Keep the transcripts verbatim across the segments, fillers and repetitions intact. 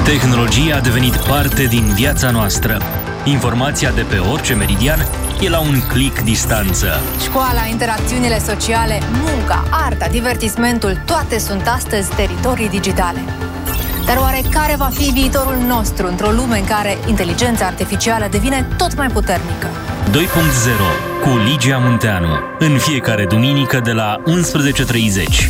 Tehnologia a devenit parte din viața noastră. Informația de pe orice meridian e la un click distanță. Școala, interacțiunile sociale, munca, arta, divertismentul, toate sunt astăzi teritorii digitale. Dar oare care va fi viitorul nostru într-o lume în care inteligența artificială devine tot mai puternică? doi punct zero cu Ligia Munteanu. În fiecare duminică de la unsprezece și treizeci.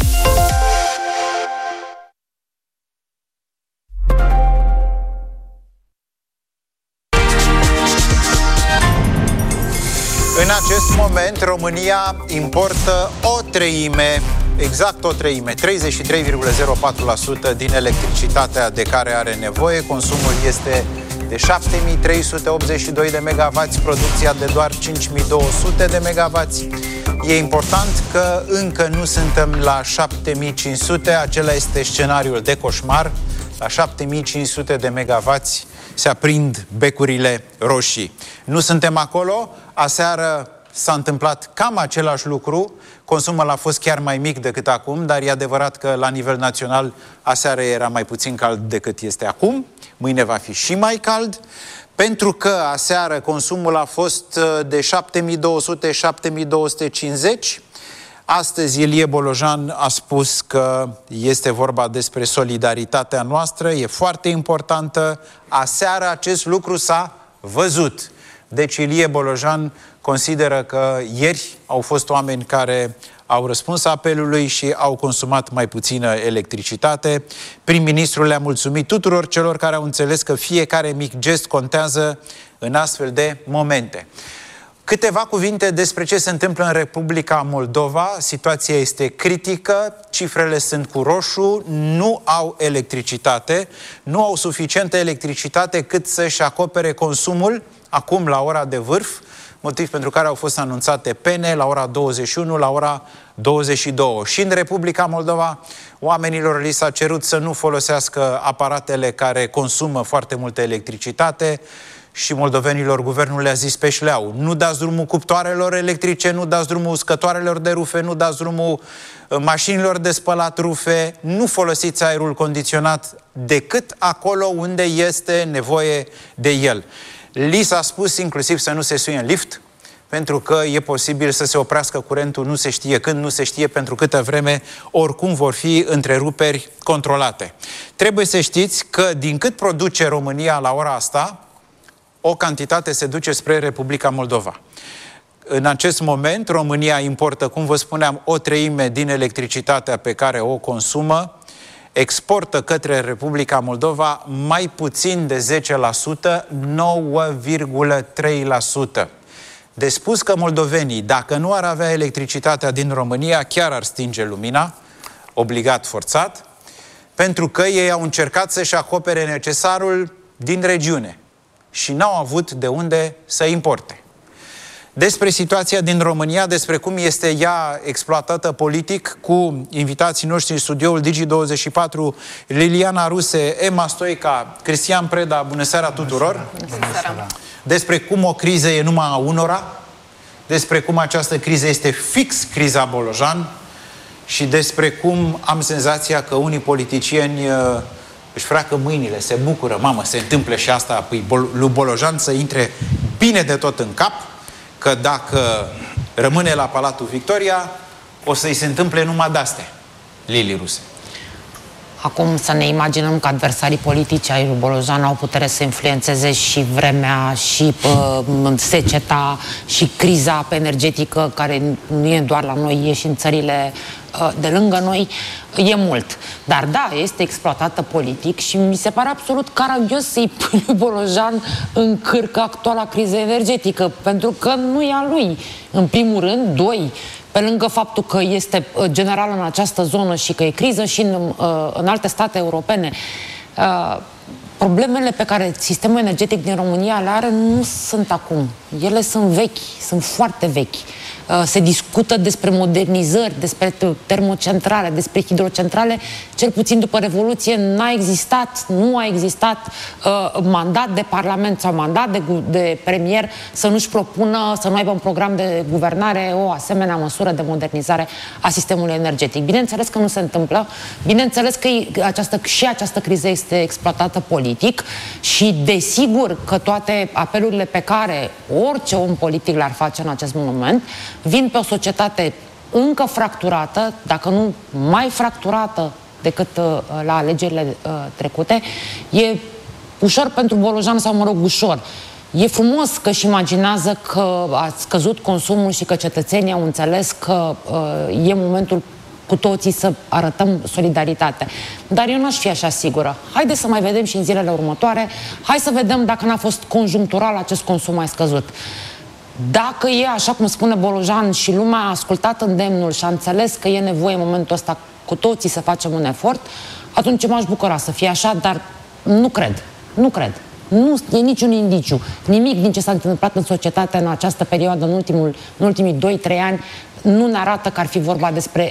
În acest moment, România importă o treime, exact o treime, treizeci și trei virgulă zero patru la sută din electricitatea de care are nevoie. Consumul este de șapte mii trei sute optzeci și doi de megawatts, producția de doar cinci mii două sute de megawatts. E important că încă nu suntem la șapte mii cinci sute, acela este scenariul de coșmar. La șapte mii cinci sute de megawatts se aprind becurile roșii. Nu suntem acolo. Aseară s-a întâmplat cam același lucru. Consumul a fost chiar mai mic decât acum, dar e adevărat că la nivel național aseară era mai puțin cald decât este acum. Mâine va fi și mai cald, pentru că aseară consumul a fost de șapte mii două sute - șapte mii două sute cincizeci. Astăzi Ilie Bolojan a spus că este vorba despre solidaritatea noastră, e foarte importantă. Aseară acest lucru s-a văzut. Deci Ilie Bolojan consideră că ieri au fost oameni care au răspuns apelului și au consumat mai puțină electricitate. Prim-ministrul le-a mulțumit tuturor celor care au înțeles că fiecare mic gest contează în astfel de momente. Câteva cuvinte despre ce se întâmplă în Republica Moldova. Situația este critică, cifrele sunt cu roșu, nu au electricitate, nu au suficientă electricitate cât să-și acopere consumul acum la ora de vârf, motiv pentru care au fost anunțate pene la ora douăzeci și unu, la ora douăzeci și două. Și în Republica Moldova oamenilor li s-a cerut să nu folosească aparatele care consumă foarte multă electricitate și moldovenilor guvernul le-a zis pe șleau: nu dați drumul cuptoarelor electrice, nu dați drumul uscătoarelor de rufe, nu dați drumul mașinilor de spălat rufe, nu folosiți aerul condiționat decât acolo unde este nevoie de el. Li s-a spus inclusiv să nu se suie în lift, pentru că e posibil să se oprească curentul, nu se știe când, nu se știe pentru câtă vreme, oricum vor fi întreruperi controlate. Trebuie să știți că din cât produce România la ora asta, o cantitate se duce spre Republica Moldova. În acest moment, România importă, cum vă spuneam, o treime din electricitatea pe care o consumă, exportă către Republica Moldova mai puțin de zece la sută, nouă virgulă trei la sută. De spus că moldovenii, dacă nu ar avea electricitatea din România, chiar ar stinge lumina, obligat, forțat, pentru că ei au încercat să-și acopere necesarul din regiune și n-au avut de unde să importe. Despre situația din România, despre cum este ea exploatată politic, cu invitații noștri în studioul Digi douăzeci și patru, Liliana Ruse, Emma Stoica, Cristian Preda, bună seara tuturor! Bună seara! Despre cum o criză e numai a unora, despre cum această criză este fix criza Bolojan și despre cum am senzația că unii politicieni uh, își freacă mâinile, se bucură, mamă, se întâmplă și asta, păi lui Bolojan să intre bine de tot în cap, că dacă rămâne la Palatul Victoria, o să-i se întâmple numai de-astea. Lili Ruse. Acum să ne imaginăm că adversarii politici ai lui Bolojan au putere să influențeze și vremea, și uh, seceta, și criza energetică, care nu e doar la noi, e și în țările uh, de lângă noi, e mult. Dar da, este exploatată politic și mi se pare absolut caragios să-i pui lui Bolojan în cârcă actuala criză energetică, pentru că nu e a lui. În primul rând, doi, pe lângă faptul că este general în această zonă și că e criză și în, în alte state europene, problemele pe care sistemul energetic din România le are nu sunt acum. Ele sunt vechi, sunt foarte vechi. se discută despre modernizări, despre termocentrale, despre hidrocentrale. Cel puțin după Revoluție n-a existat, nu a existat uh, mandat de parlament sau mandat de, de premier să nu-și propună, să nu aibă un program de guvernare o asemenea măsură de modernizare a sistemului energetic. Bineînțeles că nu se întâmplă, bineînțeles că această, și această criză este exploatată politic și desigur că toate apelurile pe care orice om politic le-ar face în acest moment vin pe o societate încă fracturată, dacă nu mai fracturată decât uh, la alegerile uh, trecute. E ușor pentru Bolojan, sau mă rog, ușor. E frumos că își imaginează că a scăzut consumul și că cetățenii au înțeles că uh, e momentul cu toții să arătăm solidaritate. Dar eu n-aș fi așa sigură. Haideți să mai vedem și în zilele următoare. Hai să vedem dacă n-a fost conjunctural acest consum mai scăzut. Dacă e așa cum spune Bolojan și lumea a ascultat îndemnul și a înțeles că e nevoie în momentul ăsta cu toții să facem un efort, atunci m-aș bucura să fie așa, dar nu cred. Nu cred. Nu e niciun indiciu. Nimic din ce s-a întâmplat în societate în această perioadă, în, ultimul, în ultimii doi trei ani, nu ne arată că ar fi vorba despre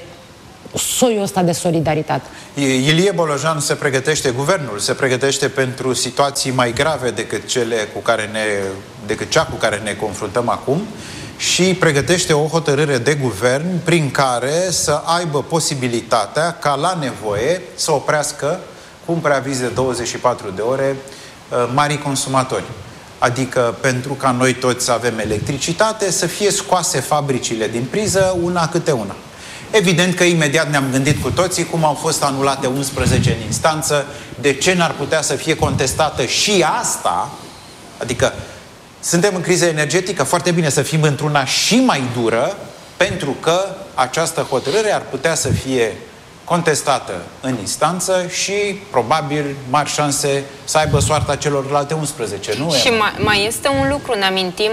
soiul ăsta de solidaritate. Ilie Bolojan se pregătește, guvernul se pregătește pentru situații mai grave decât cele cu care ne, decât cea cu care ne confruntăm acum și pregătește o hotărâre de guvern prin care să aibă posibilitatea ca la nevoie să oprească cu un preaviz de douăzeci și patru de ore marii consumatori. Adică pentru ca noi toți să avem electricitate, să fie scoase fabricile din priză una câte una. Evident că imediat ne-am gândit cu toții cum au fost anulate unsprezece în instanță, de ce n-ar putea să fie contestată și asta, adică suntem în criză energetică, foarte bine să fim într-una și mai dură, pentru că această hotărâre ar putea să fie contestată în instanță și probabil mari șanse să aibă soarta celorlalte unsprezece, nu? Și mai, mai este un lucru, ne amintim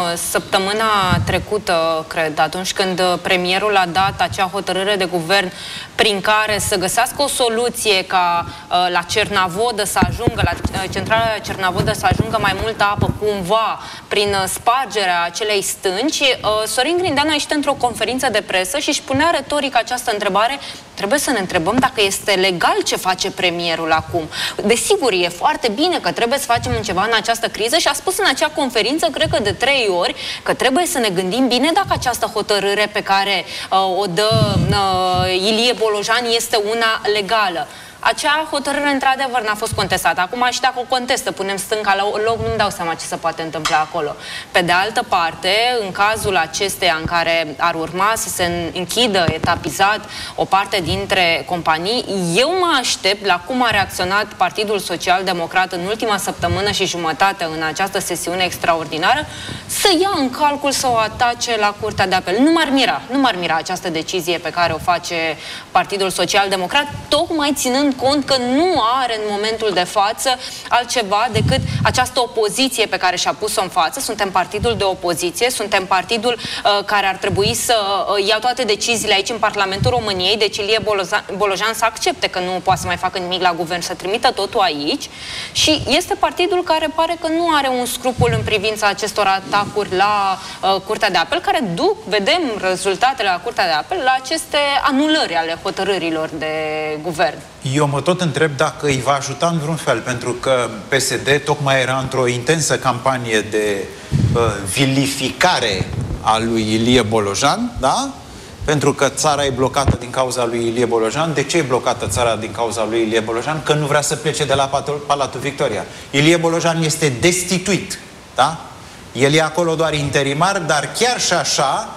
săptămâna trecută, cred, atunci când premierul a dat acea hotărâre de guvern prin care să găsească o soluție ca la Cernavodă să ajungă, la centrala Cernavodă să ajungă mai multă apă cumva prin spargerea acelei stânci, Sorin Grindeanu a ieșit într-o conferință de presă și își punea retoric această întrebare: trebuie să ne întrebăm dacă este legal ce face premierul acum. Desigur, e foarte bine că trebuie să facem ceva în această criză și a spus în acea conferință, cred că de trei ori, că trebuie să ne gândim bine dacă această hotărâre pe care uh, o dă uh, Ilie Bolojan este una legală. Acea hotărâre, într-adevăr, n-a fost contestată. Acum, și dacă o contestă, punem stânca la loc, nu-mi dau seama ce se poate întâmpla acolo. Pe de altă parte, în cazul acesteia în care ar urma să se închidă etapizat o parte dintre companii, eu mă aștept la cum a reacționat Partidul Social Democrat în ultima săptămână și jumătate în această sesiune extraordinară, să ia în calcul să o atace la Curtea de Apel. Nu m-ar mira, nu m-ar mira această decizie pe care o face Partidul Social Democrat, tocmai ținând cont că nu are în momentul de față altceva decât această opoziție pe care și-a pus-o în față. Suntem partidul de opoziție, suntem partidul uh, care ar trebui să uh, ia toate deciziile aici în Parlamentul României, deci Ilie Bolojan să accepte că nu poate să mai facă nimic la guvern, să trimită totul aici, și este partidul care pare că nu are un scrupul în privința acestor atacuri la uh, Curtea de Apel, care duc, vedem rezultatele la Curtea de Apel, la aceste anulări ale hotărârilor de guvern. Eu mă tot întreb dacă îi va ajuta în vreun fel, pentru că P S D tocmai era într-o intensă campanie de uh, vilificare a lui Ilie Bolojan, da? Pentru că țara e blocată din cauza lui Ilie Bolojan. De ce e blocată țara din cauza lui Ilie Bolojan? Că nu vrea să plece de la Palatul Victoria. Ilie Bolojan este destituit, da? El e acolo doar interimar, dar chiar și așa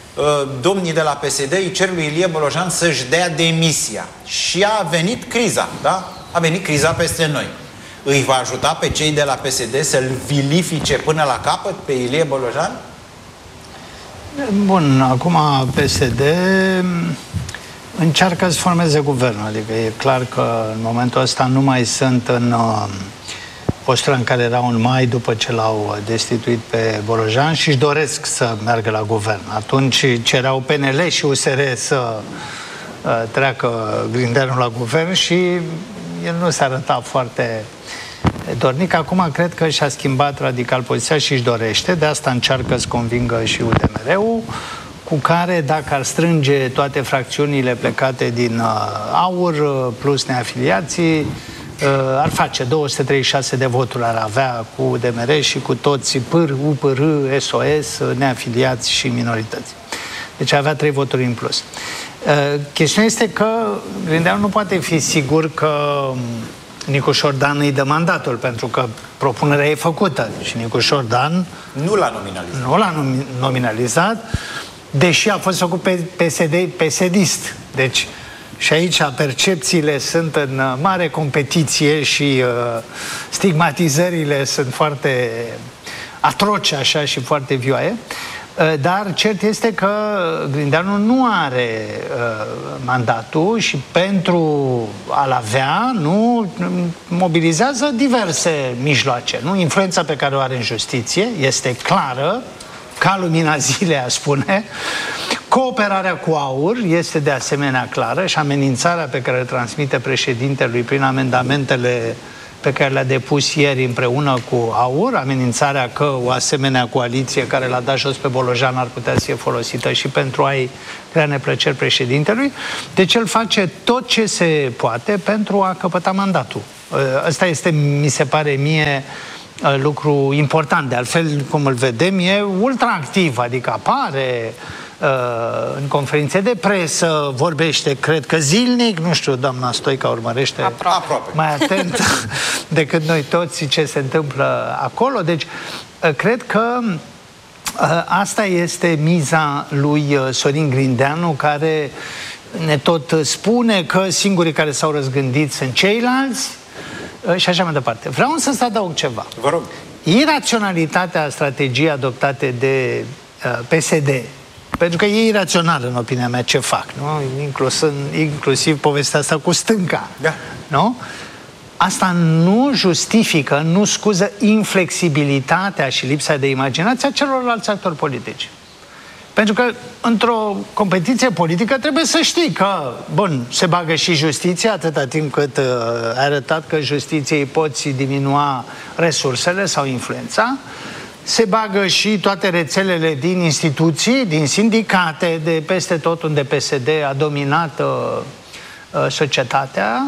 domnii de la P S D îi cer lui Ilie Bolojan să-și dea demisia. Și a venit criza, da? A venit criza peste noi. Îi va ajuta pe cei de la P S D să-l vilifice până la capăt pe Ilie Bolojan? Bun, acum P S D încearcă să formeze guvernul. Adică e clar că în momentul ăsta nu mai sunt în postura în care erau în mai după ce l-au destituit pe Bolojan și își doresc să meargă la guvern. Atunci cereau P N L și U S R să uh, treacă Grindeanu la guvern și el nu se arăta foarte dornic. Acum cred că și-a schimbat radical poziția și își dorește. De asta încearcă să convingă și U D M R-ul. cu care, dacă ar strânge toate fracțiunile plecate din uh, AUR, uh, plus neafiliații, uh, ar face două sute treizeci și șase de voturi, ar avea cu D M R și cu toți P R, U P R, S O S, neafiliați și minorități. Deci avea trei voturi în plus. Uh, chestiunea este că Grindeanu nu poate fi sigur că Nicu Șordan îi dă mandatul, pentru că propunerea e făcută și Nicu Șordan nu l-a nominalizat. Nu l-a nominalizat, deși a fost făcut pe P S D, P S D-ist. Deci, și aici percepțiile sunt în mare competiție și uh, stigmatizările sunt foarte atroce așa și foarte vioaie. Uh, dar cert este că Grindeanu nu are uh, mandatul și pentru a-l avea nu mobilizează diverse mijloace. Nu? Influența pe care o are în justiție este clară, ca lumina zilei, a spune. Cooperarea cu AUR este de asemenea clară și amenințarea pe care o transmite președintelui prin amendamentele pe care le-a depus ieri împreună cu AUR, amenințarea că o asemenea coaliție care l-a dat jos pe Bolojan ar putea să fie folosită și pentru a-i crea neplăceri președintelui. Deci el face tot ce se poate pentru a căpăta mandatul. Ăsta este, mi se pare mie, lucru important. De altfel, cum îl vedem, e ultra activ, adică apare în conferințe de presă, vorbește, cred că zilnic, nu știu, doamna Stoica urmărește aproape mai atent decât noi toți ce se întâmplă acolo. Deci, cred că asta este miza lui Sorin Grindeanu, care ne tot spune că singurii care s-au răzgândit sunt ceilalți și așa mai departe. Vreau însă să adaug ceva. Vă rog. Iraționalitatea strategiei adoptate de P S D, pentru că e irațional, în opinia mea, ce fac, nu? Inclusiv, inclusiv povestea asta cu stânca. Da. Nu? Asta nu justifică, nu scuză inflexibilitatea și lipsa de imaginație a celorlalți actori politici. Pentru că într-o competiție politică trebuie să știi că, bun, se bagă și justiția atâta timp cât uh, ai arătat că justiției poți diminua resursele sau influența. Se bagă și toate rețelele din instituții, din sindicate, de peste tot unde P S D a dominat uh, societatea.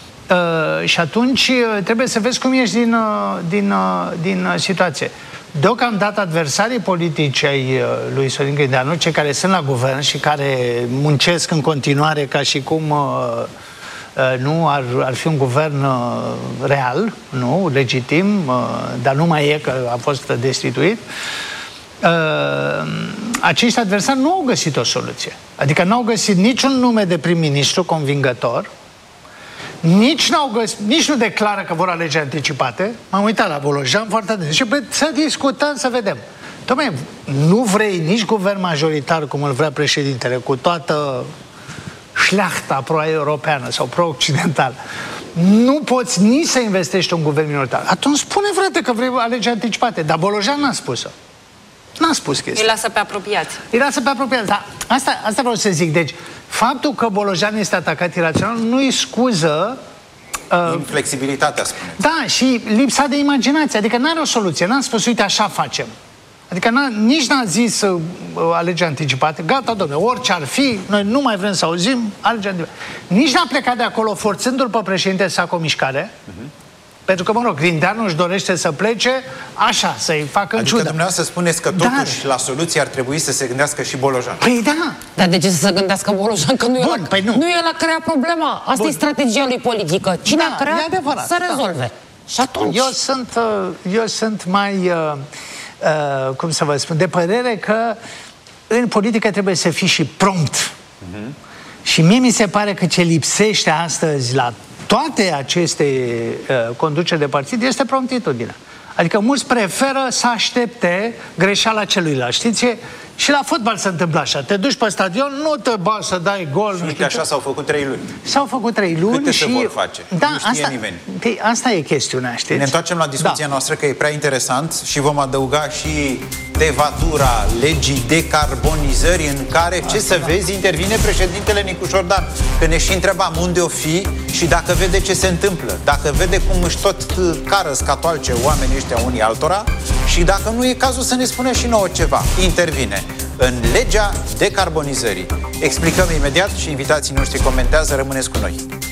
Uh, și atunci uh, trebuie să vezi cum ești din, uh, din, uh, din uh, situație. Deocamdată adversarii politici ai uh, lui Sorin Grindeanu, cei care sunt la guvern și care muncesc în continuare ca și cum uh, uh, nu ar, ar fi un guvern uh, real, nu, legitim, uh, dar nu mai e, că a fost destituit. Uh, acești adversari nu au găsit o soluție. Adică nu au găsit niciun nume de prim-ministru convingător, nici, n-au găsit, nici nu declară că vor alege anticipate. M-am uitat la Bolojan foarte atent. Și să discutăm, să vedem. Dom'le, nu vrei nici guvern majoritar, cum îl vrea președintele, cu toată șleachta pro-europeană sau pro-occidentală. Nu poți nici să investești un guvern minoritar. Atunci spune, frate, că vrei alege anticipate. Dar Bolojan n-a spus-o. N-a spus chestia. Îi lasă pe apropiați. Îi lasă pe apropiați, dar asta, asta vreau să zic. Deci, faptul că Bolojan este atacat irațional nu-i scuză uh, inflexibilitatea, spune. Da, și lipsa de imaginație. Adică n-are o soluție. N-a spus, uite, așa facem. Adică n-a, nici n-a zis uh, alegeri anticipate. Gata, domnule, orice ar fi, noi nu mai vrem să auzim alegeri anticipate. Nici n-a plecat de acolo forțându-l pe președinte să facă o mișcare. Uh-huh. Pentru că, mă rog, Grindeanu își dorește să plece așa, să-i facă în adică ciudă. dumneavoastră spuneți că totuși Dar... la soluție ar trebui să se gândească și Bolojan. Păi da! Dar de ce să se gândească Bolojan? Că nu, Bun, e, la, păi nu. nu e la crea problema. Asta Bun. e strategia lui politică. Cine da, a creat, adevărat, să da. rezolve. Și atunci... Eu sunt, eu sunt mai, uh, uh, cum să vă spun, de părere că în politică trebuie să fii și prompt. Uh-huh. Și mie mi se pare că ce lipsește astăzi la toate aceste uh, conduceri de partid este promptitudinea. Adică mulți preferă să aștepte greșeala celuilalt. Știți? Și la fotbal se întâmplă așa. Te duci pe stadion, nu te bagi să dai gol. Și uite, așa s-au făcut trei luni. S-au făcut trei luni. Câte și... se vor face? Da, nu știe asta, nimeni. Pe, asta e chestiunea, știți? Ne întoarcem la discuția da. noastră, că e prea interesant și vom adăuga și devatura legii decarbonizării, în care, ce să vezi, intervine președintele Nicu Șordan. Că ne și întrebam unde o fi și dacă vede ce se întâmplă, dacă vede cum își tot cară scatoalce oamenii ăștia unii altora și dacă nu e cazul să ne spună și nouă ceva. Intervine. în legea decarbonizării. Explicăm imediat și invitații noștri comentează. Rămâneți cu noi.